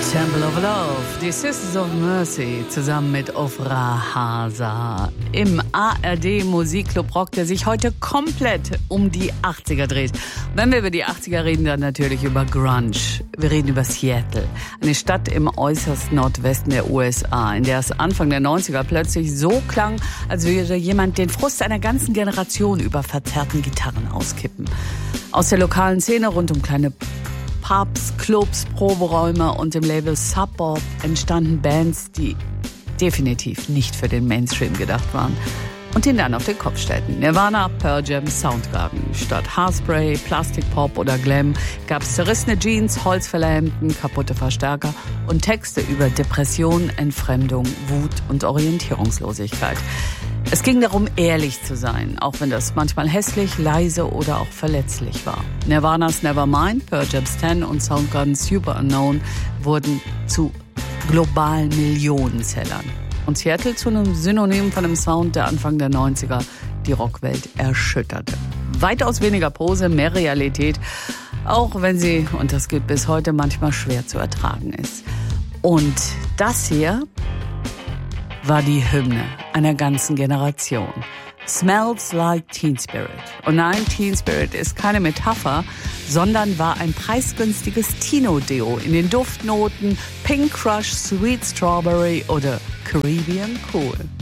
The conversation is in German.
Temple of Love, die Sisters of Mercy, zusammen mit Ofra Hasa. Im ARD Musikclub Rock, der sich heute komplett um die 80er dreht. Wenn wir über die 80er reden, dann natürlich über Grunge. Wir reden über Seattle, eine Stadt im äußersten Nordwesten der USA, in der es Anfang der 90er plötzlich so klang, als würde jemand den Frust einer ganzen Generation über verzerrten Gitarren auskippen. Aus der lokalen Szene rund um kleine Pubs, Clubs, Proberäume und dem Label Sub Pop entstanden Bands, die definitiv nicht für den Mainstream gedacht waren und ihn dann auf den Kopf stellten. Nirvana, Pearl Jam, Soundgarden. Statt Haarspray, Plastikpop oder Glam gab es zerrissene Jeans, Holzfällerhemden, kaputte Verstärker und Texte über Depression, Entfremdung, Wut und Orientierungslosigkeit. Es ging darum, ehrlich zu sein, auch wenn das manchmal hässlich, leise oder auch verletzlich war. Nirvana's Nevermind, Pearl Jam's 10 und Soundgarden's Super Unknown wurden zu globalen Millionensellern. Und Seattle zu einem Synonym von einem Sound, der Anfang der 90er die Rockwelt erschütterte. Weitaus weniger Pose, mehr Realität, auch wenn sie, und das gilt bis heute, manchmal schwer zu ertragen ist. Und das hier war die Hymne einer ganzen Generation. Smells Like Teen Spirit. Und nein, Teen Spirit ist keine Metapher, sondern war ein preisgünstiges Tino-Deo in den Duftnoten Pink Crush, Sweet Strawberry oder Caribbean Cool.